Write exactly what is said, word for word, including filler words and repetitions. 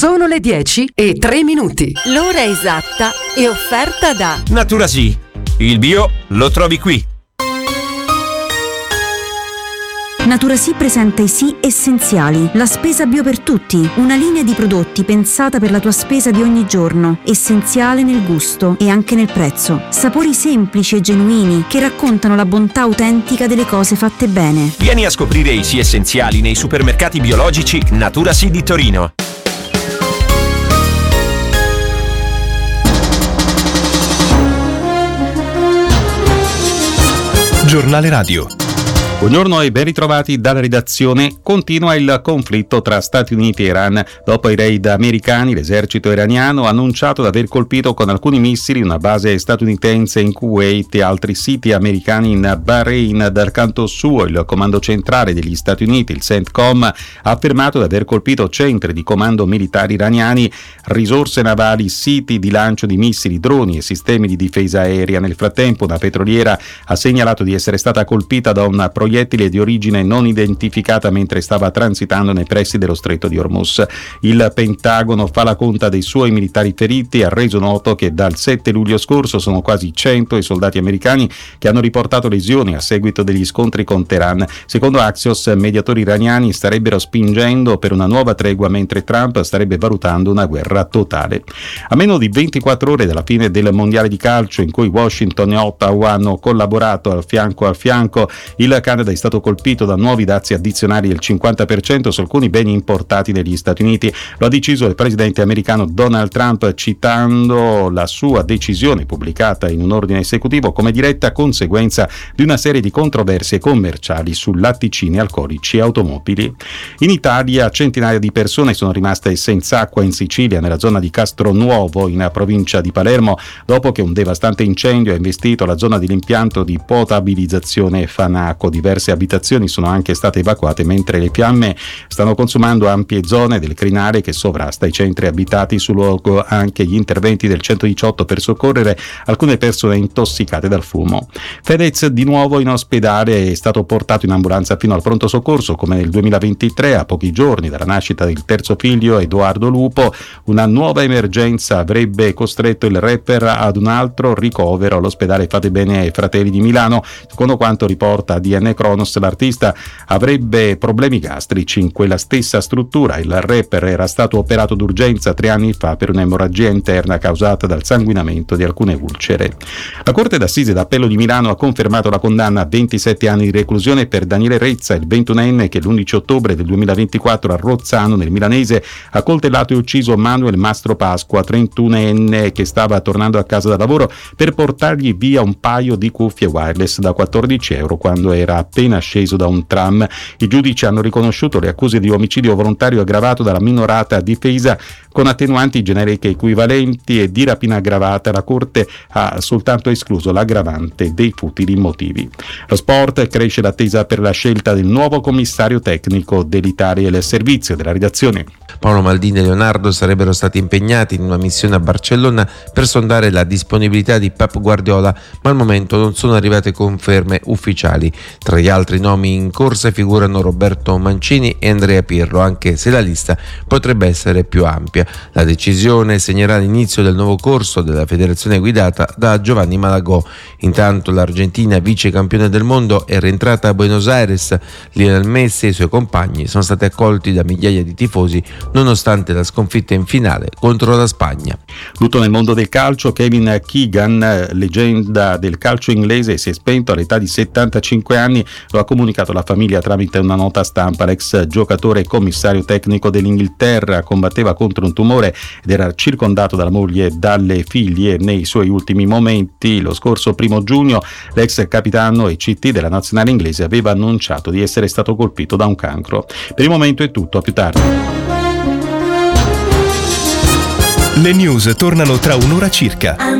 Sono le dieci e tre minuti. L'ora esatta è offerta da Naturasì. Il bio lo trovi qui. Naturasì presenta i Sì Essenziali, la spesa bio per tutti, una linea di prodotti pensata per la tua spesa di ogni giorno, essenziale nel gusto e anche nel prezzo. Sapori semplici e genuini che raccontano la bontà autentica delle cose fatte bene. Vieni a scoprire i Sì Essenziali nei supermercati biologici Naturasì di Torino. Giornale Radio. Buongiorno e ben ritrovati dalla redazione. Continua il conflitto tra Stati Uniti e Iran. Dopo i raid americani, l'esercito iraniano ha annunciato di aver colpito con alcuni missili una base statunitense in Kuwait e altri siti americani in Bahrain. Dal canto suo, il comando centrale degli Stati Uniti, il CENTCOM, ha affermato di aver colpito centri di comando militari iraniani, risorse navali, siti di lancio di missili, droni e sistemi di difesa aerea. Nel frattempo, una petroliera ha segnalato di essere stata colpita da un proiettile di origine non identificata mentre stava transitando nei pressi dello stretto di Hormuz. Il Pentagono fa la conta dei suoi militari feriti e ha reso noto che dal sette luglio scorso sono quasi cento i soldati americani che hanno riportato lesioni a seguito degli scontri con Teheran. Secondo Axios, mediatori iraniani starebbero spingendo per una nuova tregua mentre Trump starebbe valutando una guerra totale. A meno di ventiquattro ore dalla fine del mondiale di calcio, in cui Washington e Ottawa hanno collaborato al fianco a fianco, il Canada è stato colpito da nuovi dazi addizionali del cinquanta per cento su alcuni beni importati negli Stati Uniti. Lo ha deciso il presidente americano Donald Trump, citando la sua decisione pubblicata in un ordine esecutivo come diretta conseguenza di una serie di controversie commerciali su latticini, alcolici e automobili. In Italia centinaia di persone sono rimaste senza acqua in Sicilia, nella zona di Castronuovo, in provincia di Palermo, dopo che un devastante incendio ha investito la zona dell'impianto di potabilizzazione Fanaco. Diverse abitazioni sono anche state evacuate, mentre le fiamme stanno consumando ampie zone del crinale che sovrasta i centri abitati. Sul luogo anche gli interventi del centodiciotto per soccorrere alcune persone intossicate dal fumo. Fedez di nuovo in ospedale, è stato portato in ambulanza fino al pronto soccorso come nel duemilaventitré, a pochi giorni dalla nascita del terzo figlio, Edoardo Lupo. Una nuova emergenza avrebbe costretto il rapper ad un altro ricovero all'ospedale Fate Bene ai Fratelli di Milano. Secondo quanto riporta D N Cronos, l'artista avrebbe problemi gastrici in quella stessa struttura. Il rapper era stato operato d'urgenza tre anni fa per un'emorragia interna causata dal sanguinamento di alcune ulcere. La Corte d'Assise d'Appello di Milano ha confermato la condanna a ventisette anni di reclusione per Daniele Rezza, il ventunenne che l'undici ottobre del duemilaventiquattro a Rozzano, nel milanese, ha coltellato e ucciso Manuel Mastro Pasqua, trentunenne, che stava tornando a casa da lavoro, per portargli via un paio di cuffie wireless da quattordici euro quando era appena sceso da un tram. I giudici hanno riconosciuto le accuse di omicidio volontario aggravato dalla minorata difesa con attenuanti generiche equivalenti e di rapina aggravata. La Corte ha soltanto escluso l'aggravante dei futili motivi. Lo sport: cresce l'attesa per la scelta del nuovo commissario tecnico dell'Italia. Il servizio della redazione. Paolo Maldini e Leonardo sarebbero stati impegnati in una missione a Barcellona per sondare la disponibilità di Pep Guardiola, ma al momento non sono arrivate conferme ufficiali. Tra gli altri nomi in corsa figurano Roberto Mancini e Andrea Pirlo, anche se la lista potrebbe essere più ampia. La decisione segnerà l'inizio del nuovo corso della federazione guidata da Giovanni Malagò. Intanto l'Argentina, vice campione del mondo, è rientrata a Buenos Aires. Lionel Messi e i suoi compagni sono stati accolti da migliaia di tifosi nonostante la sconfitta in finale contro la Spagna. Lutto nel mondo del calcio: Kevin Keegan, leggenda del calcio inglese, si è spento all'età di settantacinque anni. Lo ha comunicato la famiglia tramite una nota stampa. L'ex giocatore e commissario tecnico dell'Inghilterra combatteva contro un tumore ed era circondato dalla moglie e dalle figlie nei suoi ultimi momenti. Lo scorso primo giugno l'ex capitano e C T della nazionale inglese aveva annunciato di essere stato colpito da un cancro. Per il momento è tutto, a più tardi. Le news tornano tra un'ora circa.